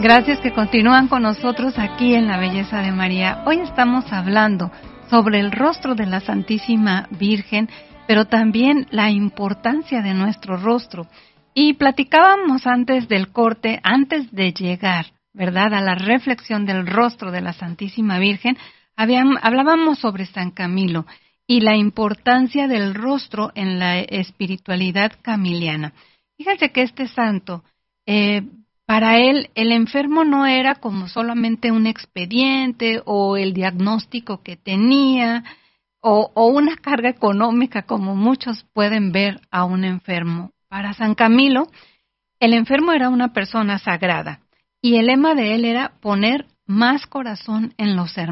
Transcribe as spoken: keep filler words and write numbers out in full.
Gracias que continúan con nosotros aquí en La Belleza de María. Hoy estamos hablando sobre el rostro de la Santísima Virgen, pero también la importancia de nuestro rostro. Y platicábamos antes del corte, antes de llegar, ¿verdad?, a la reflexión del rostro de la Santísima Virgen, habían, hablábamos sobre San Camilo y la importancia del rostro en la espiritualidad camiliana. Fíjense que este santo, eh, para él, el enfermo no era como solamente un expediente o el diagnóstico que tenía o, o una carga económica como muchos pueden ver a un enfermo. Para San Camilo, el enfermo era una persona sagrada y el lema de él era poner más corazón en los hermanos.